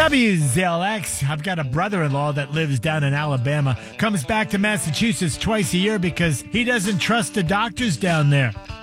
WZLX. I've got a brother-in-law that lives down in Alabama. Comes back to Massachusetts twice a year because he doesn't trust the doctors down there.